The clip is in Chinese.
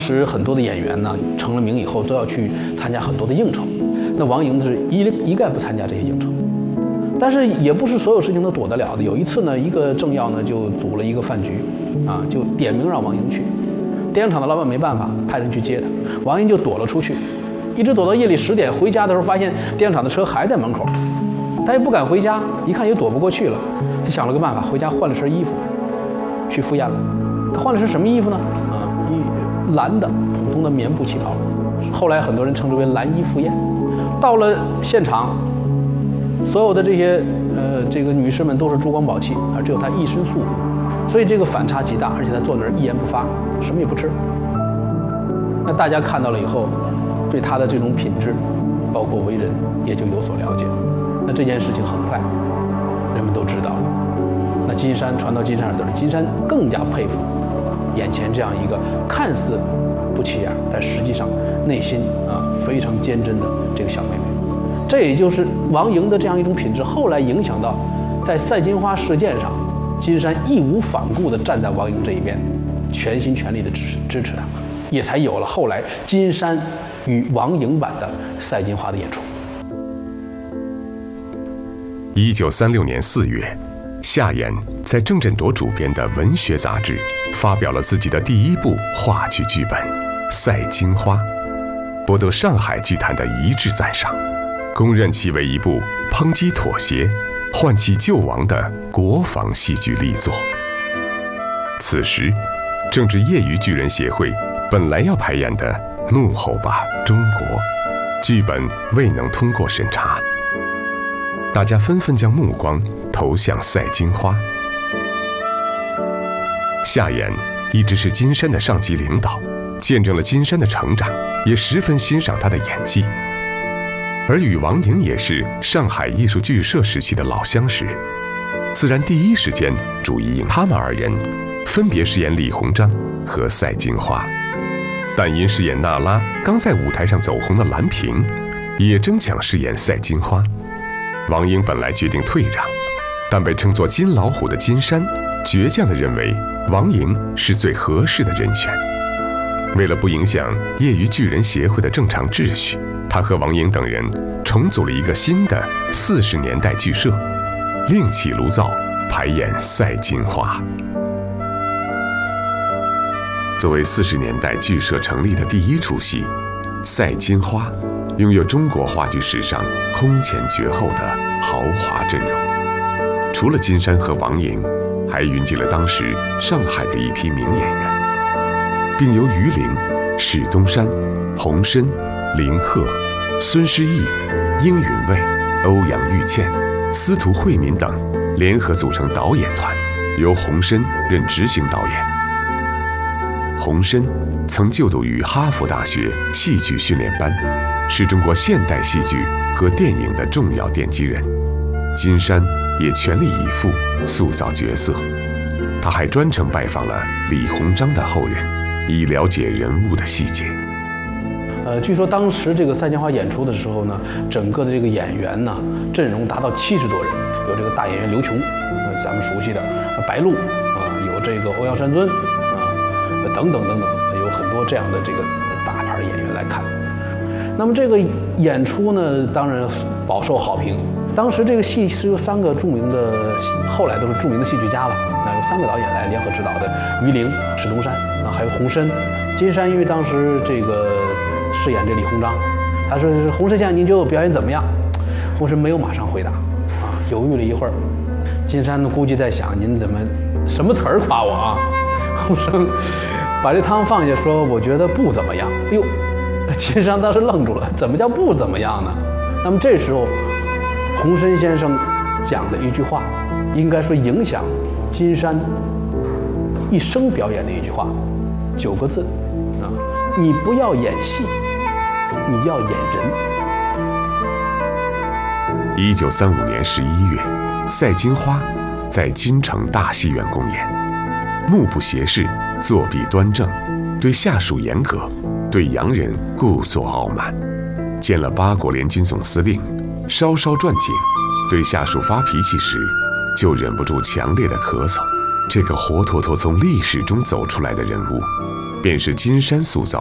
时很多的演员呢，成了名以后都要去参加很多的应酬，那王莹是一概不参加这些应酬。但是也不是所有事情都躲得了的。有一次呢，一个政要呢就组了一个饭局，就点名让王莹去。电影厂的老板没办法，派人去接他，王莹就躲了出去，一直躲到夜里10点。回家的时候发现电影厂的车还在门口，他也不敢回家，一看也躲不过去了，他想了个办法，回家换了身衣服，去赴宴了。他换了身什么衣服呢？一蓝的普通的棉布旗袍，后来很多人称之为蓝衣赴宴。到了现场，所有的这些这个女士们都是珠光宝气，而只有她一身素服，所以这个反差极大。而且她坐那儿一言不发，什么也不吃。那大家看到了以后，对她的这种品质，包括为人，也就有所了解。那这件事情很快，人们都知道了。那金山传到金山耳朵里，金山更加佩服眼前这样一个看似不起眼，但实际上内心非常坚贞的这个小妹妹。这也就是王莹的这样一种品质，后来影响到在赛金花事件上，金山义无反顾地站在王莹这一边，全心全力地支持她，也才有了后来金山与王莹版的赛金花的演出。 1936年4月，夏衍在郑振铎主编的文学杂志发表了自己的第一部话剧剧本《赛金花》，博得上海剧坛的一致赞赏，公认其为一部抨击妥协、唤起救亡的国防戏剧力作。此时，正值业余剧人协会本来要排演的《怒吼吧，中国》剧本未能通过审查，大家纷纷将目光投向赛金花。夏衍一直是金山的上级领导，见证了金山的成长，也十分欣赏他的演技。而与王莹也是上海艺术剧社时期的老相识，自然第一时间主意应他们二人分别饰演李鸿章和赛金花。但因饰演娜拉刚在舞台上走红的兰萍，也争抢饰演赛金花。王莹本来决定退让，但被称作金老虎的金山倔强地认为王莹是最合适的人选。为了不影响业余剧人协会的正常秩序，他和王莹等人重组了一个新的40年代剧社，另起炉灶排演赛金花。作为40年代剧社成立的第一出戏，赛金花拥有中国话剧史上空前绝后的豪华阵容。除了金山和王莹，还云集了当时上海的一批名演员，并由于玲、史东山、洪深、林鹤、孙诗意、殷允卫、欧阳玉倩、司徒慧敏等联合组成导演团，由洪深任执行导演。洪深曾就读于哈佛大学戏剧训练班，是中国现代戏剧和电影的重要奠基人。金山也全力以赴塑造角色，他还专程拜访了李鸿章的后人，以了解人物的细节。 据说当时这个赛金花演出的时候呢，整个的这个演员呢阵容达到70多人，有这个大演员刘琼，咱们熟悉的白鹿有这个欧阳山尊等等等等，有很多这样的这个大牌演员来看。那么这个演出呢，当然饱受好评。当时这个戏是由3个著名的，后来都是著名的戏剧家了，有3个导演来联合指导的，于玲、史东山还有洪深。金山因为当时这个饰演这李鸿章，他说是洪深先生您觉得我表演怎么样？洪深没有马上回答，犹豫了一会儿。金山呢估计在想您怎么什么词儿夸我啊？洪深把这汤放下说我觉得不怎么样。哎呦，金山当时愣住了，怎么叫不怎么样呢？那么这时候洪深先生讲了一句话，应该说影响金山一生表演的一句话，9个字你不要演戏，你要演人。 1935年11月，赛金花在金城大戏院公演，目不斜视，坐壁端正，对下属严格，对洋人故作傲慢。见了8国联军总司令，稍稍转紧，对下属发脾气时，就忍不住强烈的咳嗽。这个活脱脱从历史中走出来的人物， 便是金山塑造